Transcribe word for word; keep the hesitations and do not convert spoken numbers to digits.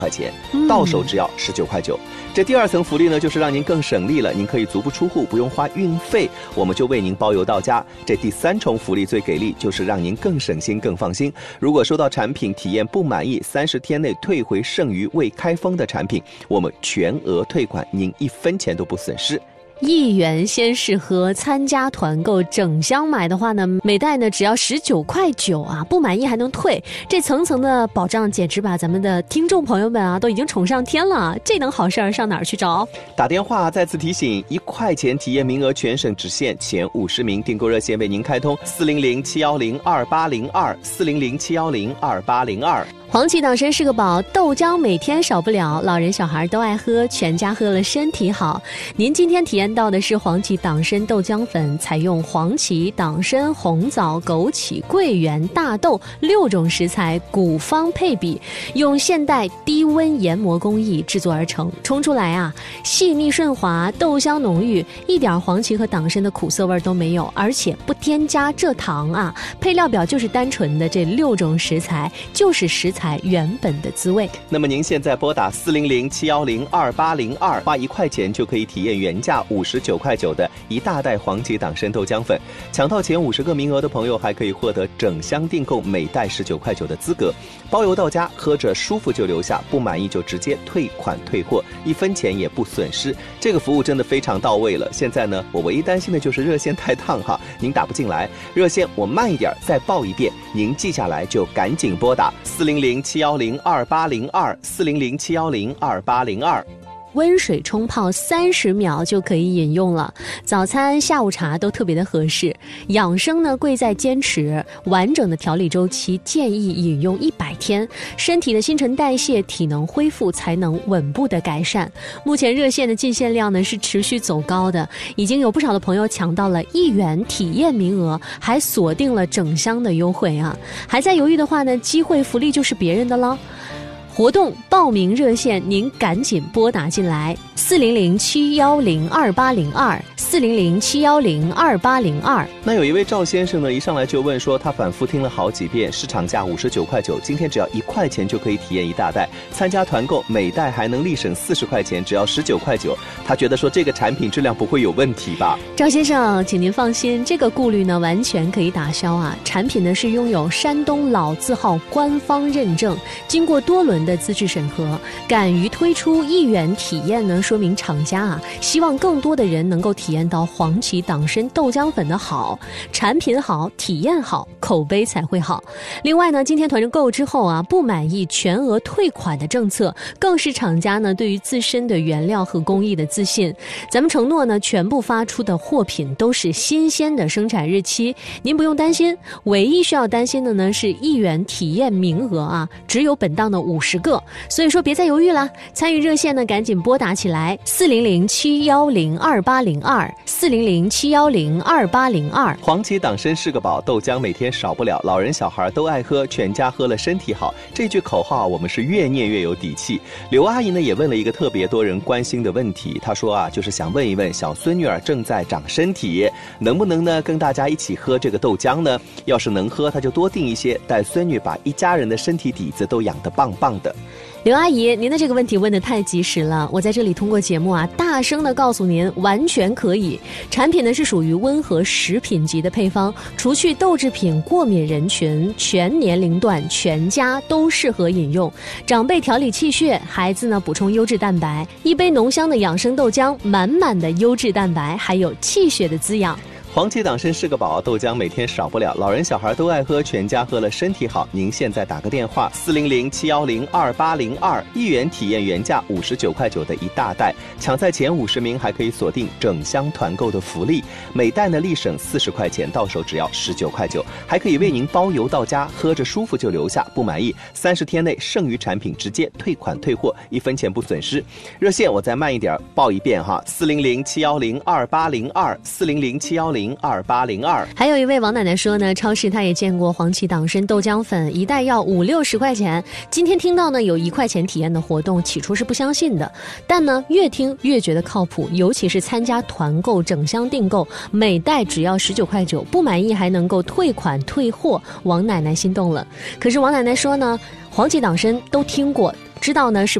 块钱，到手只要十九块九。这第二层福利呢，就是让您更省力了，您可以足不出户，不用花运费，我们就为您包邮到家。这第三重福利最给力，就是让您更省心更放心。如果收到产品体验不满意，三十天内退回剩余未开封的产品，我们全额退款，您一分钱都不损失。 一元先试喝，参加团购整箱买的话呢，每袋呢只要十九块九啊，不满意还能退，这层层的保障简直把咱们的听众朋友们啊都已经宠上天了，这等好事儿上哪儿去找？ 打电话再次提醒，一块钱体验名额全省只限前五十名，订购热线为您开通四零零七幺零二八零二四零零七幺零二八零二。 黄芪党参是个宝，豆浆每天少不了，老人小孩都爱喝，全家喝了身体好。您今天体验到的是黄芪党参豆浆粉，采用黄芪、党参、红枣、枸杞、桂圆、大豆六种食材古方配比，用现代低温研磨工艺制作而成，冲出来啊细腻顺滑，豆香浓郁，一点黄芪和党参的苦涩味都没有，而且不添加蔗糖啊。配料表就是单纯的这六种食材，就是食材原本的滋味。 那么您现在拨打四零零七幺零二八零二，花一块钱就可以体验原价五十九块九的一大袋黄芪党参豆浆粉，抢到前五十个名额的朋友还可以获得整箱订购每袋十九块九的资格，包邮到家，喝着舒服就留下，不满意就直接退款退货，一分钱也不损失。这个服务真的非常到位了。现在呢，我唯一担心的就是热线太烫哈，您打不进来，热线我慢一点再报一遍，您记下来就赶紧拨打四零零七幺零二八零二四零零七幺零二八零二。 温水冲泡三十秒就可以饮用了，早餐下午茶都特别的合适。养生呢贵在坚持，完整的调理周期建议饮用一百天，身体的新陈代谢体能恢复才能稳步的改善。目前热线的进线量呢是持续走高的，已经有不少的朋友抢到了一元体验名额，还锁定了整箱的优惠啊！还在犹豫的话呢，机会福利就是别人的了。活动报名热线您赶紧拨打进来，四零零七幺零二八零二四零零七幺零二八零二。 那有一位赵先生呢，一上来就问说，他反复听了好几遍，市场价五十九块九，今天只要一块钱就可以体验一大袋，参加团购每袋还能立省四十块钱，只要十九块九。他觉得说这个产品质量不会有问题吧？ 赵先生，请您放心，这个顾虑呢完全可以打消啊。产品呢是拥有山东老字号官方认证，经过多轮的资质审核，敢于推出一元体验呢，说明厂家啊希望更多的人能够体验到黄芪党参豆浆粉的好，产品好，体验好，口碑才会好。另外呢，今天团购之后啊，不满意全额退款的政策，更是厂家呢对于自身的原料和工艺的自信。咱们承诺呢，全部发出的货品都是新鲜的生产日期，您不用担心。唯一需要担心的呢，是一元体验名额啊，只有本档的五十个，所以说别再犹豫了，参与热线呢赶紧拨打起来，四零零七幺零二八零二四零零七幺零二八零二。 黄芪党参是个宝，豆浆每天少不了，老人小孩都爱喝，全家喝了身体好，这句口号我们是越念越有底气。刘阿姨呢也问了一个特别多人关心的问题，她说啊，就是想问一问小孙女儿正在长身体，能不能呢跟大家一起喝这个豆浆呢？要是能喝，她就多订一些，带孙女把一家人的身体底子都养得棒棒的。 刘阿姨，您的这个问题问得太及时了，我在这里通过节目啊，大声的告诉您，完全可以。产品呢是属于温和食品级的配方，除去豆制品过敏人群，全年龄段全家都适合饮用。长辈调理气血，孩子呢补充优质蛋白，一杯浓香的养生豆浆，满满的优质蛋白，还有气血的滋养。 黄芪党参是个宝，豆浆每天少不了，老人小孩都爱喝，全家喝了身体好。您现在打个电话，四零零七幺零二八零二，一元体验原价五十九块九的一大袋，抢在前五十名还可以锁定整箱团购的福利，每袋呢立省四十块钱，到手只要十九块九，还可以为您包邮到家，喝着舒服就留下，不满意三十天内剩余产品直接退款退货，一分钱不损失。热线我再慢一点报一遍哈，四零零七幺零二八零二四零零七幺零二八零二。 还有一位王奶奶说呢，超市她也见过黄芪党参豆浆粉，一袋要五六十块钱。今天听到呢有一块钱体验的活动，起初是不相信的，但呢越听越觉得靠谱，尤其是参加团购整箱订购，每袋只要十九块九，不满意还能够退款退货，王奶奶心动了。可是王奶奶说呢，黄芪党参都听过， 知道呢是